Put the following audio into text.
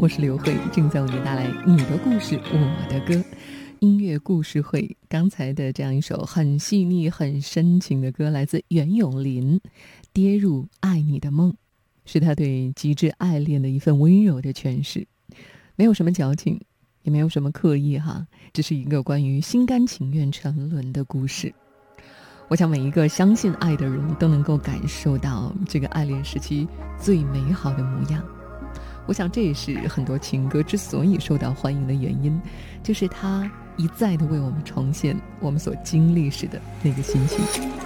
我是刘慧，正在为你带来你的故事我的歌音乐故事会。刚才的这样一首很细腻很深情的歌来自袁咏琳，跌入爱你的梦，是他对极致爱恋的一份温柔的诠释，没有什么矫情，也没有什么刻意哈，只是一个关于心甘情愿沉沦的故事。我想每一个相信爱的人都能够感受到这个爱恋时期最美好的模样。我想这也是很多情歌之所以受到欢迎的原因，就是它一再的为我们重现我们所经历时的那个心情。